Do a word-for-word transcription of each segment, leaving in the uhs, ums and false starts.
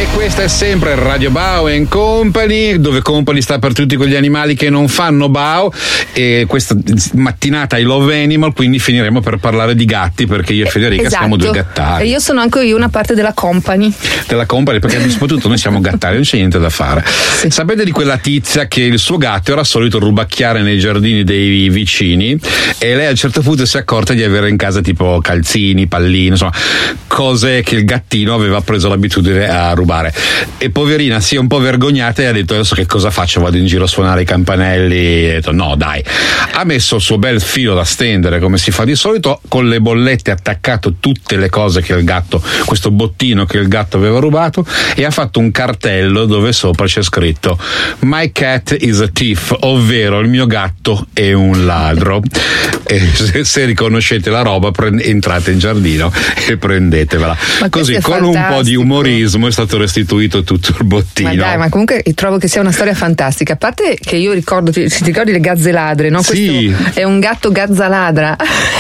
E questa è sempre Radio Bao and Company, dove Company sta per tutti quegli animali che non fanno Bao. E questa mattinata I Love Animal, quindi finiremo per parlare di gatti, perché io e Federica esatto. siamo due gattari. E io sono anche io una parte della Company. Della Company, perché soprattutto noi siamo gattari, non c'è niente da fare. Sì. Sapete di quella tizia che il suo gatto era solito rubacchiare nei giardini dei vicini, e lei a un certo punto si è accorta di avere in casa tipo calzini, palline, insomma cose che il gattino aveva preso l'abitudine a rubare, e poverina si è un po' vergognata e ha detto: adesso che cosa faccio? Vado in giro a suonare i campanelli? E ha detto no dai, ha messo il suo bel filo da stendere come si fa di solito, con le bollette ha attaccato tutte le cose che il gatto, questo bottino che il gatto aveva rubato, e ha fatto un cartello dove sopra c'è scritto My cat is a thief, ovvero il mio gatto è un ladro. E se, se riconoscete la roba prend- entrate in giardino e prendetevela. Ma così con fantastico. Un po' di umorismo è stato restituito tutto il bottino. Ma dai, ma comunque trovo che sia una storia fantastica. A parte che io ricordo, ti, ti ricordi le gazze ladre, no? Sì. Questo è un gatto gazzaladra.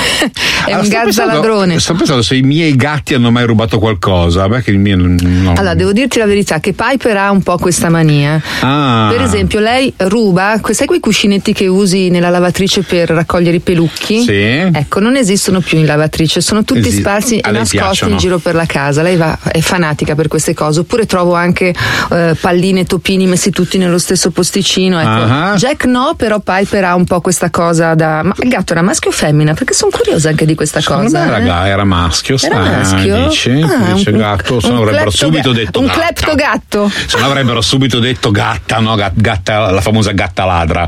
È allora, un gazzaladrone. Sto pensando se i miei gatti hanno mai rubato qualcosa. Beh, che il mio no. Allora, devo dirti la verità che Piper ha un po' questa mania. Ah. Per esempio, lei ruba, sai quei cuscinetti che usi nella lavatrice per raccogliere i pelucchi? Sì. Ecco, non esistono più in lavatrice, sono tutti Esi- sparsi e nascosti piacciono. in giro per la casa. Lei va, è fanatica per queste cose. Oppure trovo anche eh, palline e topini messi tutti nello stesso posticino. Ecco. Uh-huh. Jack no, però Piper ha un po' questa cosa da. Ma il gatto era maschio o femmina? Perché sono curiosa anche di questa Secondo cosa. Me era, eh? era maschio, era maschio? Dici? Ah, dice un, gatto, se un no avrebbero clepto, subito detto un gatta. clepto gatto. Se no avrebbero subito detto gatta, no? Gatta, la famosa gatta ladra.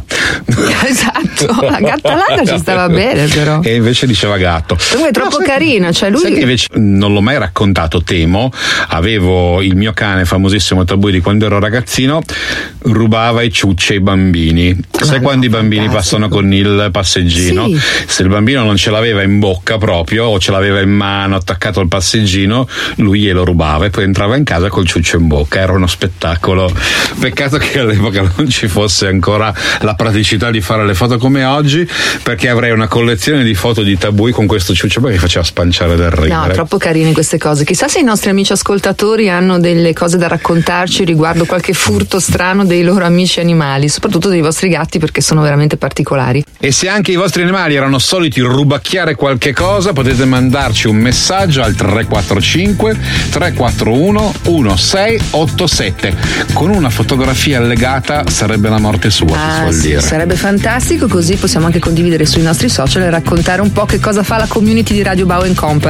Esatto, la gatta ladra ci stava bene però. E invece diceva gatto. Comunque è troppo no, carino, cioè lui. Sai che invece non l'ho mai raccontato, temo. Avevo il mio cane famosissimo Tabui di quando ero ragazzino, rubava i ciucci ai bambini. Ma sai no, quando i bambini fantastico. Passano con il passeggino? Sì. Se il bambino non ce l'aveva in bocca proprio, o ce l'aveva in mano attaccato al passeggino, lui glielo rubava e poi entrava in casa col ciuccio in bocca. Era uno spettacolo. Peccato che all'epoca non ci fosse ancora la praticità di fare le foto come oggi, perché avrei una collezione di foto di Tabui con questo ciuccio che faceva spanciare del ridere. No, troppo carine queste cose. Chissà se i nostri amici ascoltatori hanno delle cose da raccontarci riguardo qualche furto strano dei loro amici animali, soprattutto dei vostri gatti, perché sono veramente particolari. E se anche i vostri animali erano soliti rubacchiare qualche cosa, potete mandarci un messaggio al tre quattro cinque tre quattro uno uno sei otto sette con una fotografia allegata. Sarebbe la morte sua, ah, si suol sì, dire. Sarebbe fantastico, così possiamo anche condividere sui nostri social e raccontare un po' che cosa fa la community di Radio Bao and Company.